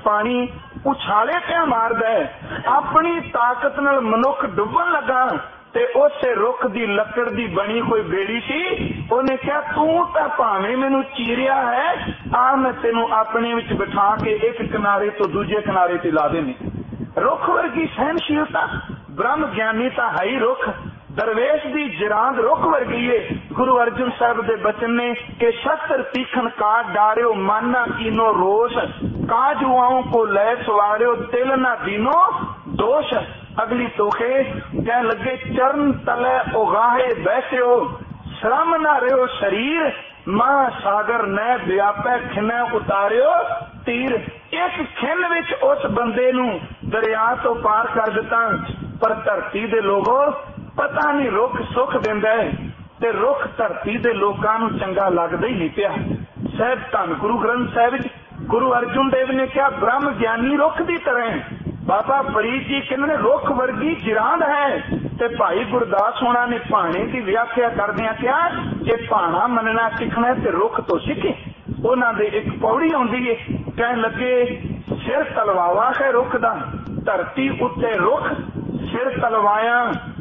पानी उछाले पिया मारदा है। अपनी ताकत नाल मनुख डुबन लगा ते उसे रुख दी लकड़ दी बनी कोई बेड़ी सी, उन्हें कहा तू तां भावें मैनू चीरिया है, आ मैं तेनू अपने विच बिठा के एक किनारे तो दूजे किनारे ते ला देनी। रुख वर्गी सहनशीलता, ब्रह्म ज्ञानी तां है ही रुख, दरवेश दी जिरांद रुख वर्गी है। गुरु अर्जुन साहब दे बचन ने कि शस्त्र तीखन काट डारियो, माना कीनो रोष, काजुआओं को लय सवारियो, तिल ना दीनो दोष। अगली तोखे कह लगे चरण तले उगाहे बैठे हो, श्रम ना रहो शरीर, महासागर न व्यापै खिनै उतारियो तीर। एक खिन विच उस बंदे नू दरिया तो पार कर दिता, पर धरती दे लोगों पता नहीं रुख सुख दिंदा है ते रुख धरती दे लोकां नू चंगा लगदा ही नहीं पिया। साहब धन गुरु ग्रंथ साहिब विच गुरु अर्जुन देव ने कहा ब्रह्म ज्ञानी रुख दी तरह है। बाबा फरीद जी कहने रुख वर्गी जिरांद है। ते भाई गुरदास होना ने भाणे की व्याख्या करदियां कहा जे भाणा मनना सीखना है ते रुख तो सीखे। उन्हां दे एक पौड़ी आउंदी है, कहन लगे सिर तलवावा है रुख दा, धरती उत्ते रुख सिर तलवाया,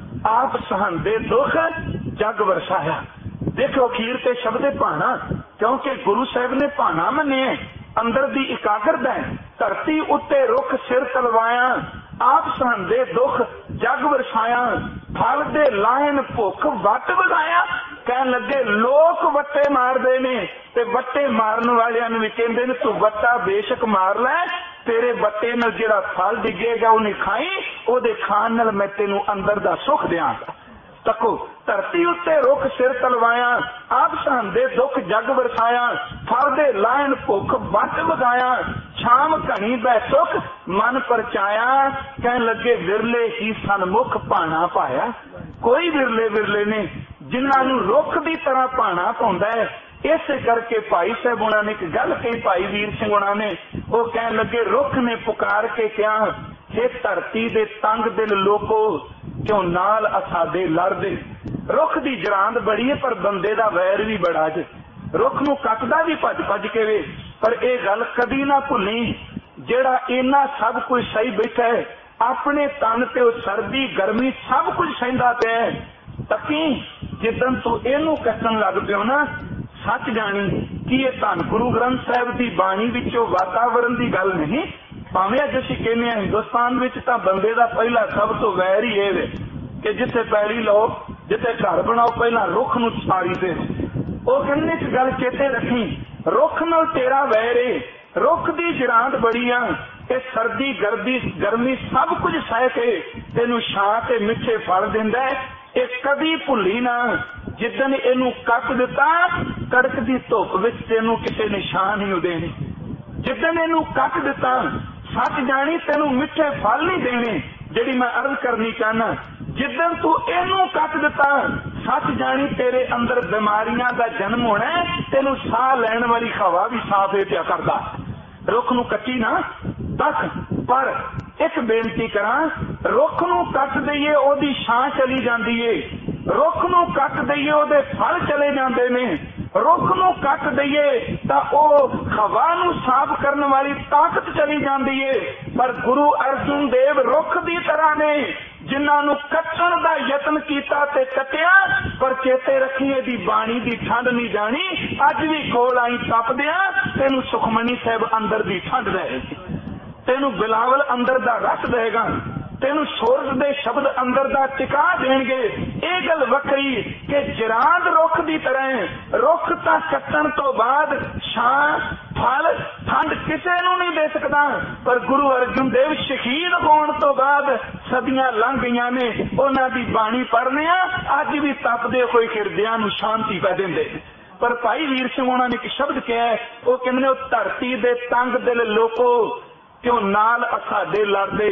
आप सहंदे दुख जग वरसाया। देखो अखीर ते शब्द भाणा, क्योंकि गुरु साहब ने भाणा मने अंदर दी इकाग्रता है। धरती उत्ते रुख सिर तलवाया, आप सहंदे दुख जग वरसाया, फल दे लायन भुख वट वगाया। कह लगे लोक वट्टे मारदे ने ते वट्टे मारन वालियां नूं भी कहंदे ने तू वट्टा बेशक मार लै, तेरे वट्टे नाल जिहड़ा फल डिगेगा उन्हें खाई, ओदे खाण नाल मैं तैनूं अंदर दा सुख दिआंगा। तको धरती उत्ते रुख सिर तलवाया, आप सहंदे दुख जग वरसाया, फल दे लायन भुख वट वगाया, छाम घनी बै सुख मन परचाया। कहन लगे विरले ही सनमुख भाणा पाया। कोई विरले विरले ने जिन्हां नूं रुख दी तरह भाणा पाउंदा है। इस करके भाई साहब उन्होंने ने एक गल कही, भाई वीर सिंह उन्होंने वो कह लगे रुख ने पुकार के क्या, हे धरती दे तंग दिल लोको क्यों नाल असादे लड़दे। रुख दी जरांद बड़ी है पर बंदे दा वैर भी बड़ा जे। रुख नूं कटदा भी भज भज के वे, पर यह गल कदी ना भुल्ली जेड़ा इन्ना सब कुछ सही बैठा है, अपने तन ते ओ सर्दी गर्मी सब कुछ सहिंदा पिया है। तकी जिदन तू इनू कटन लग पियो ना, सच जानी कि ये धन गुरु ग्रंथ साहिब की बाणी विचों वातावरण की गल नहीं। भावें अज असीं कहने हिंदुस्तान विच तां बंदे दा पहला सब तो वैर ही ये कि जिथे पैली लो जिथे घर बनाओ पहला रुख नूं साड़ी दे। वो कहने एक गल चेते रखी, रुख नाल तेरा वैर है। रुख दी जिरांद बड़ी आ, सर्दी गर्मी सब कुछ सह के तेनू छां ते मिठे फल दिंदा है। ये कदी भुली ना, जिदन इनू कट दिता कड़कदी धुप विच तेनू किसी ने छां नहीं देनी। जिदन इनू कट दिता सच जानी तेनू मिठे फल नहीं देने। जिहड़ी मैं अर्ज करनी चाहना, जिदन तू इनू कट दिता सच जानी तेरे अंदर बीमारियां दा जन्म होना है। तेनू साह लैण वाली हवा भी साफ पिया करदा। रुख नूं कटी ना दस, पर एक बेनती करा, रुख नूं कट दईए ओदी छां चली जाती है, रुख नूं कट दईए ओदे फल चले जाते ने, रुख नूं कट दईए तां ओ हवा नूं साफ करने वाली ताकत चली जाती है। पर गुरु अर्जुन देव रुख दी तरह ने जिन्हां नूं कट्टण दा यतन कीता ते कटिया, पर चेते रखिए दी बाणी दी ठंड नहीं जानी। अज भी कोल आई तपदिया तेनू सुखमनी साहब अंदर दी ठंड रहेगी, तेनू बिलावल अंदर दा रस देगा, तेनू सूरज दे शब्द अंदर दा टिका देंगे। ये गल वखरी कि जिरांद रुख दी तरह, रुख तां कट्टण तो बाद छां फल ठंड किसे नूं नहीं दे सकदा, पर गुरु अर्जुन देव शहीद होने तो बाद सदियां लंघ गईयां ने, उन्हां दी बाणी पढ़ने अज भी तपदे होए हिरदियां नूं शांति पै दिंदे। पर भाई वीर सिंह उन्होंने एक शब्द कहा है, वो कहने धरती दे तंग दिल लोको क्यों नाल असाडे लड़दे,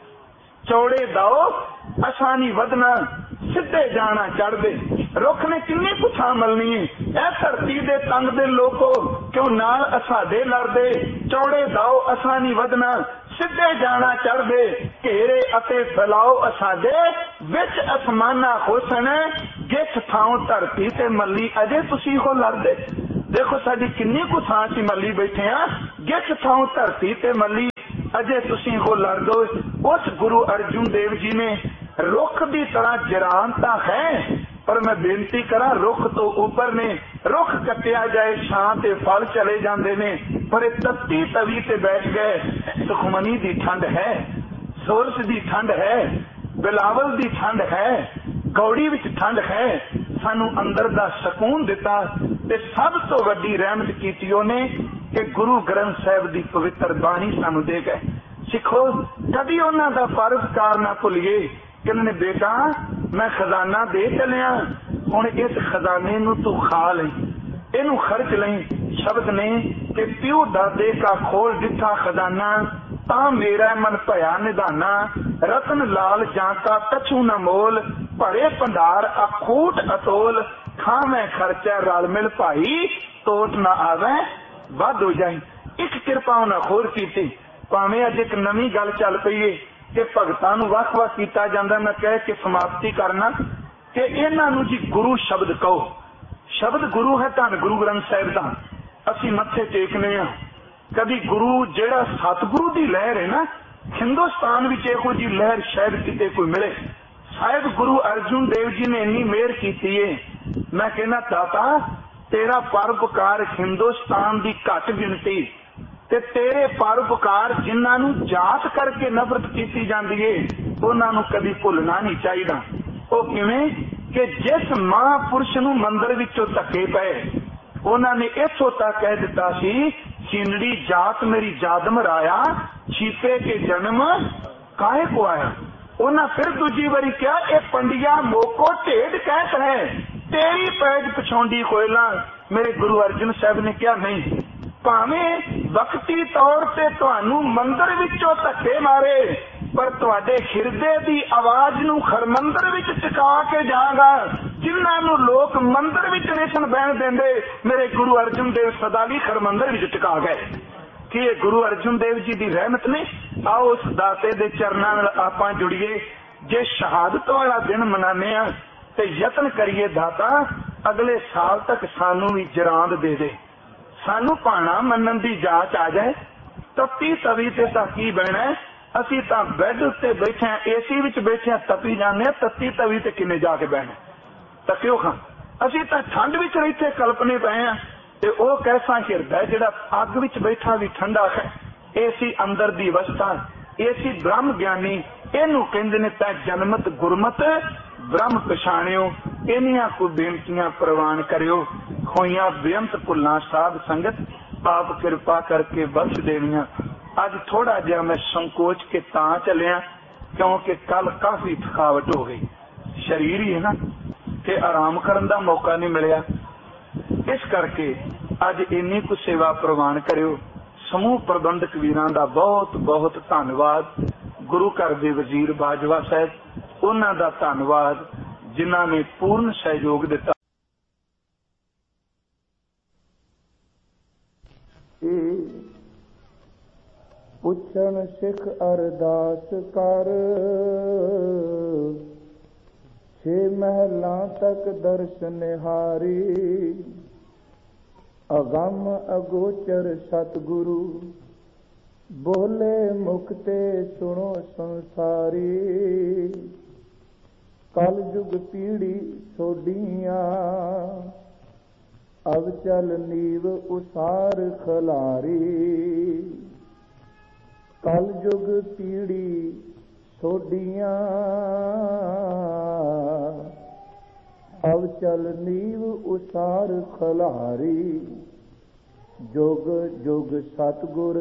चौड़े दाओ असानी वधना सीधे जाना चढ़दे। रुख ने किन्नी पुछा मलनी है, ए धरती दे तंग दे लोको क्यों नाल असाडे लड़दे, चौड़े दाओ असानी वधना सीधे जाना चढ़दे, घेरे अते फैलाओ असाडे विच असमाना हुसन, जिस थां धरती ते मली अजे तुसी हो लड़दे। देखो साडी किन्नी कुछ थां सी मली बैठे आ, जिस थां धरती ते मली अजे तुसी हो लड़ दो। उस गुरु अर्जुन देव जी ने रुख की तरह जरानता है, पर मैं बेनती करा रुख तो ऊपर ने, रुख कटिया जाए छां ते फल चले जाते ने, पर तत्ती तवी ते बैठ गए। सुखमनी दी ठंड है, सोरस दी ठंड है, बिलावल दी ठंड है, गौड़ी विच ठंड है। सानू अंदर दा सकून दिता ते सब तो वड्डी रहमत कीती ओने कि गुरु ग्रंथ साहिब दी पवित्र बाणी सानू दे गए। सिखो कभी उन्हां दा परोपकार ना भुलिए कि उन्होंने बेटा मैं खजाना दे चलिया, हुण इस खजाने नू तू खा लई, इनू खर्च लई। शब्द ने कि प्यू दादे का खोल दिठा खजाना, ता मेरा मन भया निधाना, रतन लाल जाता कछू न मोल, भरे भंडार अखूट अतोल, खावे खर्चा रल मिल भाई, टोट न आवे वध हो जाए। एक किरपा उन्हें होर की, भावें अज एक नवी गल चल पई है कि भगतां नूं वख-वख कीता जांदा। मैं कह के समाप्ति करना कि इन्हां नूं जी गुरु शब्द कहो। शब्द गुरु है, धन गुरु ग्रंथ साहिब दा असीं मत्थे टेकने आ। कभी गुरु जेड़ा सतगुरु दी लहर है ना, हिंदुस्तान विच इहो जी लहर शायद किते कोई मिले। साहिब गुरु अर्जुन देव जी ने इन्नी मेहर कीती है। मैं कहना दाता तेरा परोपकार हिंदुस्तान दी घट गिनती ते तेरे परोपकार जिन्हां नूं जात करके नफरत कीती जांदी है उन्हां नूं कभी भुलना नहीं चाहिदा। ओ किवें कि जिस महापुरुष नूं मंदिर विचों धक्के पए, उन्हां ने इथों तक कह दिता सी चिंडी जात मेरी जादम राया, छीपे के जन्म काहे को आया। उन्हें फिर दूजी बारी क्या ये पंडिया मोको ढेड कहत है, तेरी पैज पछौंडी कोयला। मेरे गुरु अर्जुन साहब ने क्या नहीं, भावें वक्ती तौर से तुहानू मंदिर विचों धक्के मारे, पर तुहाडे हिरदे दी आवाज नू खरमंदर विच टिका के जागा। जिन्हां नू लोक मंदिर विच नहीं सन बहन देंदे, मेरे गुरु अर्जुन देव सदा लई खरमंदर विच टिका गए। कि ये गुरु अर्जुन देव जी की रहमत ने। आओ उस दाते दे चरनां नाल आपां जुड़िए। जे शहादत वाला दिन मनाने आ ते यतन करिए दाता अगले साल तक सानू भी जरांद दे दे, सानू भाणा मनन दी जाच आ जाए। तपी तवी ते तां की बहना, असीं तां बैड उत्ते बैठे एसी विच बैठे तपी जाने, तत्ती तवी ते किन्ने जाके बहना तकियो खां। असीं तां ठंड विच रहिते कल्पने पए आ ते ओ कैसा हिरदा जिहड़ा अग विच बैठा भी ठंडा है। एसी अंदर दी अवस्था, एसी ब्रह्म ज्ञानी, इनू कहंदे ने तै जनमत गुरमत ब्रह्म पछाणियो। इन्हियां को बेनतियां प्रवान करियो, होइयां बेअंत भुल्लां साध संगत आप कृपा करके बख्श देनियां। अज थोड़ा जिहा मैं संकोच के तां चलिया क्योंकि कल काफी थकावट हो गई, शरीर ही है ना कि आराम करन दा मौका नहीं मिलिया। इस करके अज इन्नी कुछ सेवा प्रवान करियो। समूह प्रबंधक वीरां दा बहुत बहुत धन्नवाद। गुरु घर दे वजीर बाजवा साहब उन्हां दा धन्नवाद जिन्हां ने पूर्ण सहयोग दिता। पुछण सिख अरदास कर, 6 महलां तक दर्श निहारी। अगम अगोचर सतगुरु बोले मुक्ते सुनो संसारी। कल जुग पीढ़ी सोडियां अब चल नीव उसार खलारी। कल जुग पीढ़ी सोडियां अब चल नीव उसार खलारी। जुग जुग सतगुर